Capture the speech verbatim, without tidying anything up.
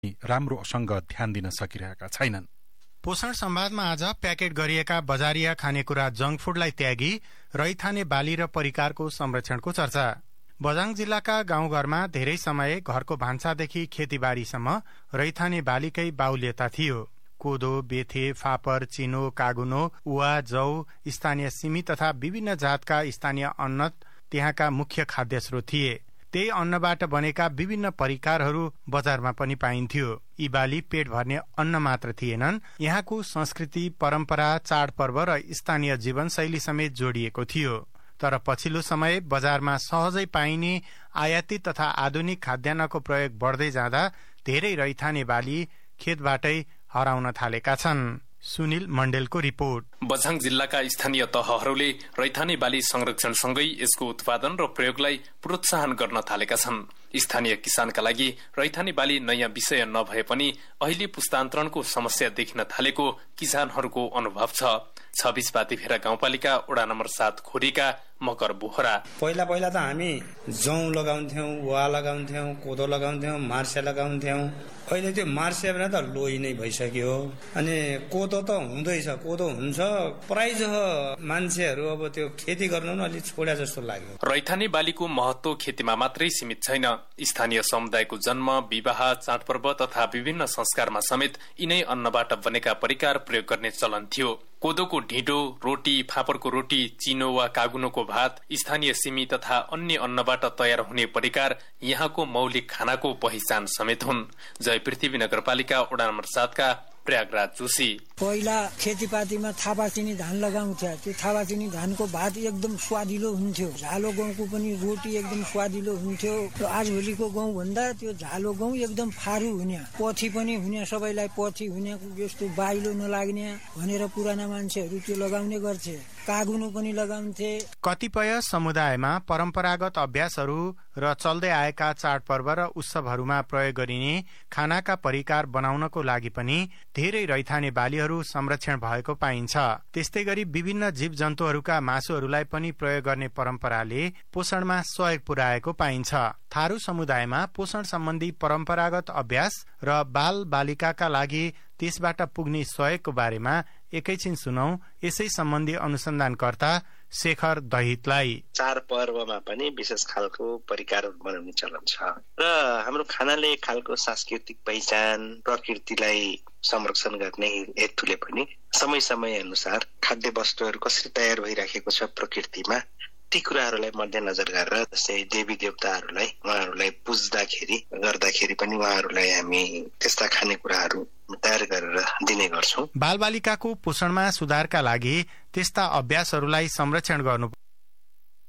राम्रोसँग ध्यान दिन सकिरहेका छैनन्। पोषण संवादमा आज प्याकेट गरिएका बजारिया खानेकुरा जंक फूडलाई त्यागी रैथाने बाली र परिकारको संरक्षणको चर्चा। बझाङ जिल्लाका गाउँघरमा धेरै समय घरको भान्सादेखि खेतीबारीसम्म रैथाने बालीकै बाहुल्यता थियो। कोदो, बेथे, फापर, चिनो, कागुनो, उवा, जौ, स्थानीय सिमी तथा विभिन्न जातका स्थानीय अन्न त्यहाँका मुख्य खाद्य स्रोत थिए। त्यही अन्नबाट बनेका विभिन्न परिकारहरू बजारमा पनि पाइन्थ्यो। यी बाली पेट भर्ने अन्न मात्र थिएनन्, यहाँको संस्कृति, परम्परा, चाडपर्व र स्थानीय जीवनशैली समेत जोडिएको थियो। तर पछिल्लो समय बजारमा सहजै पाइने आयातित तथा आधुनिक खाद्यान्नको प्रयोग बढ्दै जाँदा धेरै रैथाने बाली खेतबाटै हराउन थालेका छन्। सुनिल मण्डेलको रिपोर्ट। बझाङ जिल्लाका स्थानीय तहहरूले रैथाने बाली संरक्षणसँगै यसको उत्पादन र प्रयोगलाई प्रोत्साहन गर्न थालेका छन्। स्थानीय किसानका लागि रैथाने बाली नयाँ विषय नभए पनि अहिले पुस्तान्तरणको समस्या देखिन थालेको किसानहरूको अनुभव छ। छब्बीस बातीफेरा गाउँपालिका वडा नम्बर सात खोरीका मकर बोहरा। पहिला पहिला त हामी जौ लगाउँथ्यौं, वा लगाउँथ्यौं, कोदो लगाउँथ्यौं, मार्से लगाउँथ्यौं। अहिले त्यो मार्से भने त लोही नै भइसक्यो। अनि कोदो त हुँदैछ, कोदो हुन्छ, प्राय जसो मान्छेहरू अब त्यो खेती गर्नु पनि अलिक छोड्या जस्तो लाग्यो। रैथाने बालीको महत्व खेतीमा मात्रै सीमित छैन। स्थानीय समुदायको जन्म, विवाह, चाडपर्व तथा विभिन्न संस्कारमा समेत यिनै अन्नबाट बनेका परिकार प्रयोग गर्ने चलन थियो। कोदोको ढिँडो, रोटी, फापरको रोटी, चिनो वा कागुनोको भात, स्थानीय सिमी तथा अन्य अन्नबाट तयार हुने परिकार यहाँको मौलिक खानाको पहिचान समेत हुन्। जय पृथ्वी नगरपालिका वडा नम्बर सातका प्रयागराज जोशी। पहिला खेतीपातीमा थापाचिनी धान लगाउँथ्यो। त्यो थापाचिनी धानको भात एकदम स्वादिलो हुन्थ्यो। झालो गहुँको पनि रोटी एकदम स्वादिलो हुन्थ्यो। र आजभोलिको गहुँ भन्दा त्यो झालो गहुँ एकदम फारू हुने, पथी पनि हुने, सबैलाई पथी हुने, यस्तो बाइलो नलाग्ने भनेर पुराना मान्छेहरू त्यो लगाउने गर्थे। कागुनो पनि लगाउँथे। कतिपय समुदायमा परम्परागत अभ्यासहरू र चल्दै आएका चाडपर्व र उत्सवहरूमा प्रयोग गरिने खानाका परिकार बनाउनको लागि पनि धेरै रैथाने बालीहरू संरक्षण भएको पाइन्छ। त्यस्तै गरी विभिन्न जीव जन्तुहरूका मासुहरूलाई पनि प्रयोग गर्ने परम्पराले पोषणमा सहयोग पुर्याएको पाइन्छ। थारू समुदायमा पोषण सम्बन्धी परम्परागत अभ्यास र बाल बालिकाका लागि त्यसबाट पुग्ने सहयोगको बारेमा एकैछिन सुनौ यसै सम्बन्धी अनुसन्धानकर्ता शेखर दहितलाई। चाडपर्वमा पनि विशेष खालको परिकार बनाउने चलन छ र हाम्रो खानाले खालको सांस्कृतिक पहिचान, प्रकृतिलाई संरक्षण गर्ने हेतुले पनि समय समय अनुसार खाद्य वस्तुहरू कसरी तयार भइराखेको छ प्रकृतिमा ती कुराहरूलाई मध्यनजर गरेर जस्तै देवी देवताहरूलाई उहाँहरूलाई पुज्दाखेरि गर्दाखेरि पनि उहाँहरूलाई हामी त्यस्ता खानेकुराहरू तयार गरेर दिने गर्छौं। बालबालिकाको पोषणमा सुधारका लागि त्यस्ता अभ्यासहरूलाई संरक्षण गर्नु